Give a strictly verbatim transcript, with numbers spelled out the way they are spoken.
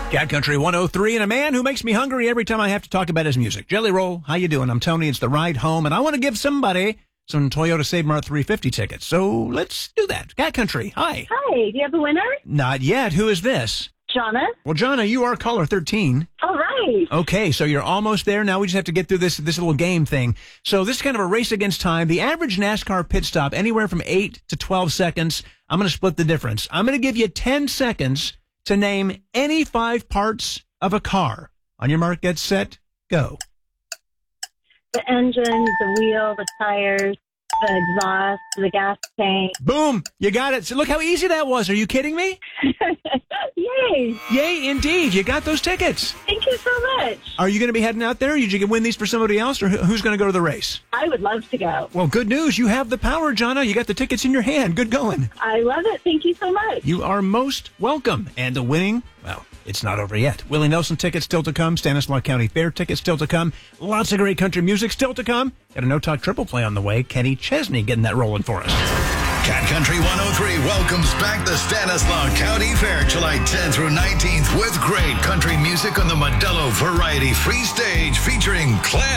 Cat Country one oh three, and a man who makes me hungry every time I have to talk about his music. Jelly Roll, how you doing? I'm Tony. It's the ride home, and I want to give somebody some Toyota Save Mart three fifty tickets. So let's do that. Cat Country, hi. Hi, do you have a winner? Not yet. Who is this? Jonna. Well, Jonna, you are caller thirteen. All right. Okay, so you're almost there. Now we just have to get through this this little game thing. So this is kind of a race against time. The average NASCAR pit stop, anywhere from eight to twelve seconds. I'm going to split the difference. I'm going to give you ten seconds to name any five parts of a car. On your mark, get set, go. The engine, the wheel, the tires, the exhaust, the gas tank. Boom! You got it. So look how easy that was. Are you kidding me? Yay! Yay, indeed. You got those tickets. Thank you so much. Are you going to be heading out there? Did you win these for somebody else, or who- who's going to go to the race? I would love to go. Well, good news. You have the power, Jonna. You got the tickets in your hand. Good going. I love it. Thank you so much. You are most welcome. And the winning, well, it's not over yet. Willie Nelson tickets still to come. Stanislaus County Fair tickets still to come. Lots of great country music still to come. Got a no-talk triple play on the way. Kenny Chesney getting that rolling for us. Cat Country one oh three welcomes back the Stanislaus County Fair July tenth through nineteenth with great country music on the Modelo Variety Free Stage featuring Clan.